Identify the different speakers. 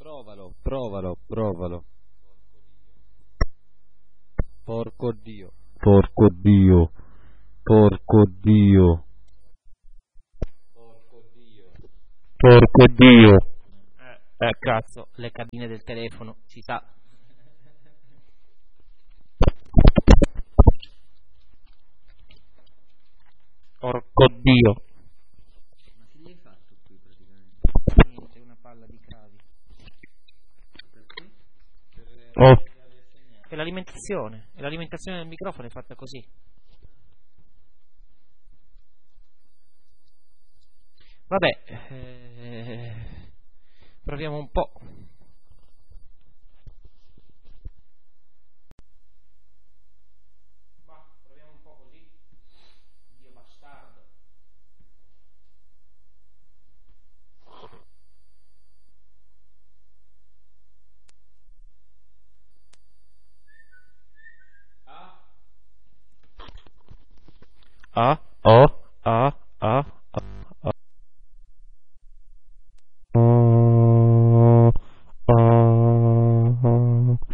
Speaker 1: Provalo, provalo, provalo. Porco Dio. Porco Dio. Porco Dio. Porco Dio. Porco Dio.
Speaker 2: Cazzo, le cabine del telefono, si sa. Porco Dio.
Speaker 3: Ma che gli hai fatto qui praticamente?
Speaker 2: Niente, una palla di cravi.
Speaker 3: Perché?
Speaker 2: Oh. E l'alimentazione del microfono è fatta così. Vabbè, proviamo un po'. Ma proviamo un po' così. Dio bastardo. Ah, oh, ah, ah.